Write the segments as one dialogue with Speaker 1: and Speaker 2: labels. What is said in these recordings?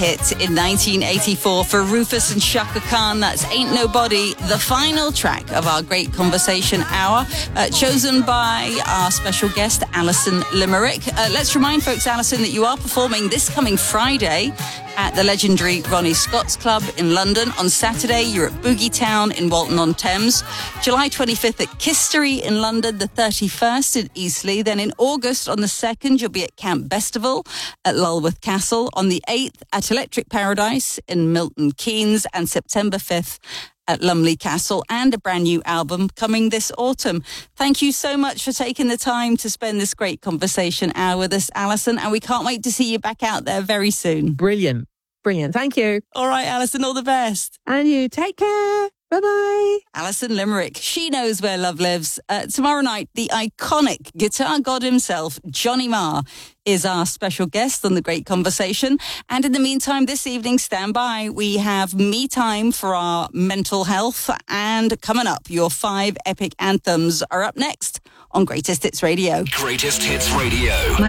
Speaker 1: hit in 1984 for Rufus and Shaka Khan. That's Ain't Nobody, the final track of our Great Conversation Hour, chosen by our special guest, Alison Limerick. Let's remind folks, Alison, that you are performing this coming Friday at the legendary Ronnie Scott's Club in London. On Saturday, you're at Boogie Town in Walton-on-Thames. July 25th at Kistery in London, the 31st in Eastleigh. Then in August, on the 2nd, you'll be at Camp Bestival at Lulworth Castle. On the 8th, at Electric Paradise in Milton Keynes. And September 5th, at Lumley Castle, and a brand new album coming this autumn. Thank you so much for taking the time to spend this Great Conversation Hour with us, Alison, and we can't wait to see you back out there very soon.
Speaker 2: Brilliant. Thank you.
Speaker 1: All right, Alison, all the best.
Speaker 2: And you, take care. Bye-bye.
Speaker 1: Alison Limerick, she knows where love lives. Tomorrow night, the iconic guitar god himself, Johnny Marr, is our special guest on The Great Conversation. And in the meantime, this evening, stand by. We have me time for our mental health. And coming up, your 5 epic anthems are up next on Greatest Hits Radio.
Speaker 3: Greatest Hits Radio.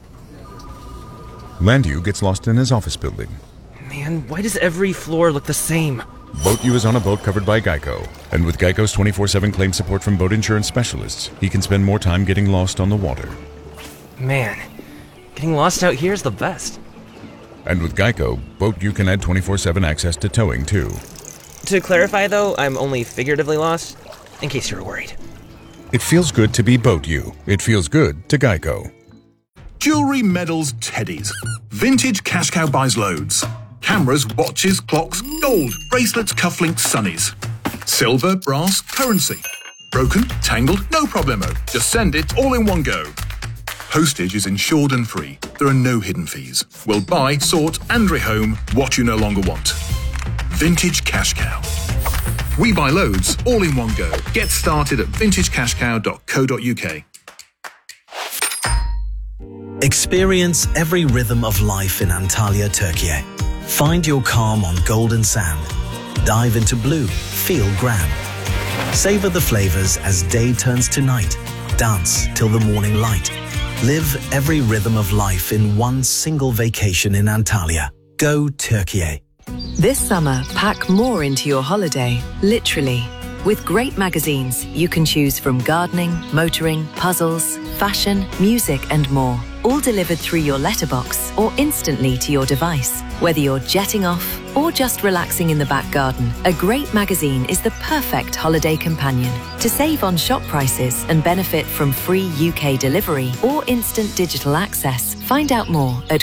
Speaker 4: Landu gets lost in his office building.
Speaker 5: Man, why does every floor look the same?
Speaker 4: Boat U is on a boat covered by Geico. And with Geico's 24/7 claim support from boat insurance specialists, he can spend more time getting lost on the water.
Speaker 5: Man, getting lost out here is the best.
Speaker 4: And with Geico, Boat U can add 24/7 access to towing, too.
Speaker 5: To clarify, though, I'm only figuratively lost, in case you were worried.
Speaker 4: It feels good to be Boat U. It feels good to Geico.
Speaker 6: Jewellery, medals, teddies. Vintage Cash Cow buys loads. Cameras, watches, clocks, gold, bracelets, cufflinks, sunnies. Silver, brass, currency. Broken, tangled, no problemo. Just send it all in one go. Postage is insured and free. There are no hidden fees. We'll buy, sort and rehome what you no longer want. Vintage Cash Cow. We buy loads all in one go. Get started at vintagecashcow.co.uk.
Speaker 7: Experience every rhythm of life in Antalya, Turkey. Find your calm on golden sand. Dive into blue, feel grand. Savor the flavors as day turns to night. Dance till the morning light. Live every rhythm of life in one single vacation in Antalya. Go Turkey.
Speaker 8: This summer, pack more into your holiday, literally. With great magazines, you can choose from gardening, motoring, puzzles, fashion, music and more. All delivered through your letterbox or instantly to your device. Whether you're jetting off or just relaxing in the back garden, a great magazine is the perfect holiday companion. To save on shop prices and benefit from free UK delivery or instant digital access, find out more at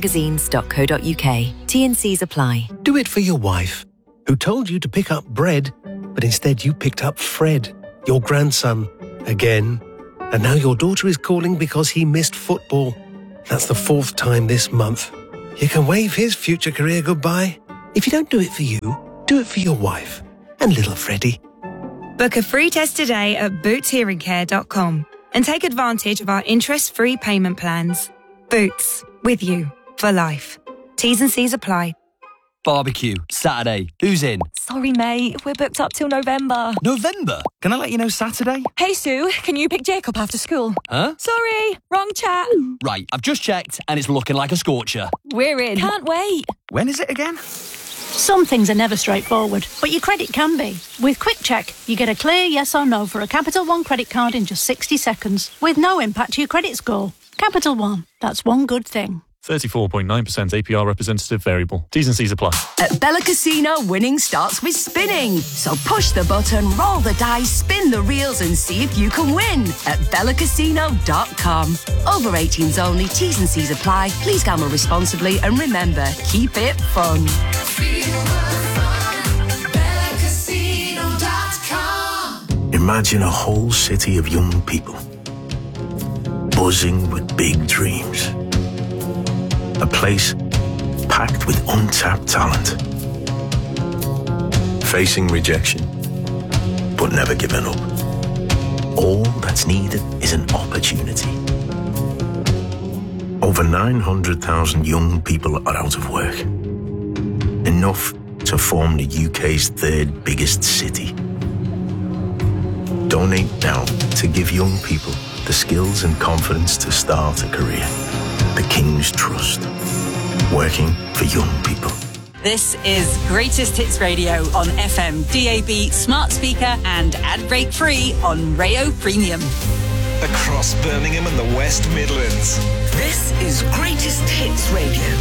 Speaker 8: greatmagazines.co.uk. T&Cs apply.
Speaker 9: Do it for your wife, who told you to pick up bread, but instead you picked up Fred, your grandson, again. And now your daughter is calling because he missed football. That's the 4th time this month. You can wave his future career goodbye. If you don't do it for you, do it for your wife and little Freddie.
Speaker 10: Book a free test today at bootshearingcare.com and take advantage of our interest-free payment plans. Boots, with you for life. T's and C's apply.
Speaker 11: Barbecue, Saturday. Who's in?
Speaker 12: Sorry, mate. We're booked up till November.
Speaker 11: November? Can I let you know Saturday?
Speaker 12: Hey, Sue, can you pick Jacob after school?
Speaker 11: Huh?
Speaker 12: Sorry, wrong chat.
Speaker 11: Right, I've just checked and it's looking like a scorcher.
Speaker 12: We're in. Can't wait.
Speaker 11: When is it again?
Speaker 13: Some things are never straightforward, but your credit can be. With Quick Check, you get a clear yes or no for a Capital One credit card in just 60 seconds, with no impact to your credit score. Capital One, that's one good thing.
Speaker 14: 34.9% APR representative variable. T's and C's apply.
Speaker 15: At Bella Casino, winning starts with spinning. So push the button, roll the dice, spin the reels and see if you can win at bellacasino.com. Over 18s only, T's and C's apply. Please gamble responsibly and remember, keep it fun.
Speaker 9: Imagine a whole city of young people, buzzing with big dreams. A place packed with untapped talent. Facing rejection, but never giving up. All that's needed is an opportunity. Over 900,000 young people are out of work. Enough to form the UK's 3rd biggest city. Donate now to give young people the skills and confidence to start a career. The King's Trust.
Speaker 16: working for young people.
Speaker 1: This is Greatest Hits Radio on FM, DAB, smart speaker and ad break free on Rayo Premium.
Speaker 3: Across Birmingham and the West Midlands.
Speaker 15: This is Greatest Hits Radio.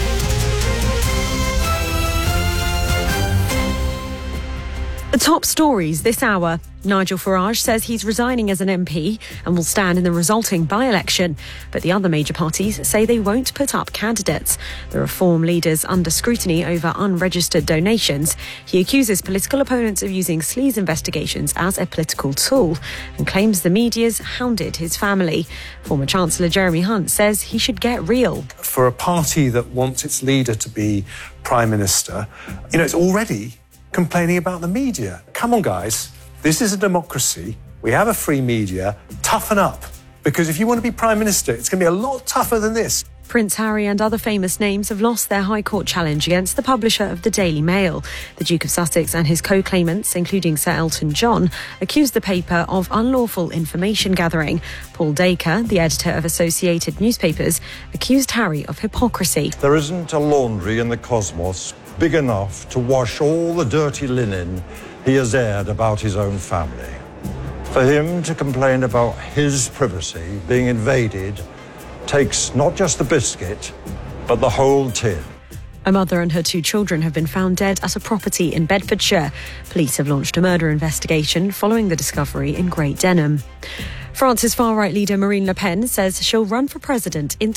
Speaker 17: The top stories this hour. Nigel Farage says he's resigning as an MP and will stand in the resulting by-election. But the other major parties say they won't put up candidates. The Reform leader's under scrutiny over unregistered donations. He accuses political opponents of using sleaze investigations as a political tool and claims the media's hounded his family. Former Chancellor Jeremy Hunt says he should get real.
Speaker 18: For a party that wants its leader to be Prime Minister, it's already complaining about the media. Come on, guys. This is a democracy. We have a free media. Toughen up. Because if you want to be Prime Minister, it's going to be a lot tougher than this.
Speaker 17: Prince Harry and other famous names have lost their High Court challenge against the publisher of the Daily Mail. The Duke of Sussex and his co-claimants, including Sir Elton John, accused the paper of unlawful information gathering. Paul Dacre, the editor of Associated Newspapers, accused Harry of hypocrisy.
Speaker 19: There isn't a laundry in the cosmos big enough to wash all the dirty linen he has aired about his own family. For him to complain about his privacy being invaded takes not just the biscuit, but the whole tin.
Speaker 17: A mother and her 2 children have been found dead at a property in Bedfordshire. Police have launched a murder investigation following the discovery in Great Denham. France's far-right leader Marine Le Pen says she'll run for president in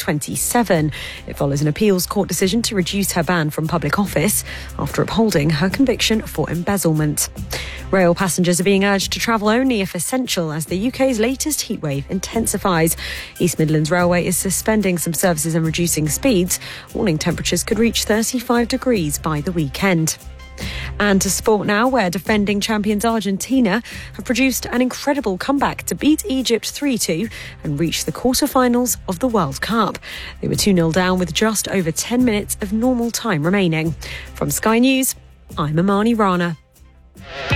Speaker 17: 2027. It follows an appeals court decision to reduce her ban from public office after upholding her conviction for embezzlement. Rail passengers are being urged to travel only if essential as the UK's latest heatwave intensifies. East Midlands Railway is suspending some services and reducing speeds, warning temperatures could reach 35 degrees by the weekend. And to sport now, where defending champions Argentina have produced an incredible comeback to beat Egypt 3-2 and reach the quarter-finals of the World Cup. They were 2-0 down with just over 10 minutes of normal time remaining. From Sky News, I'm Amani Rana.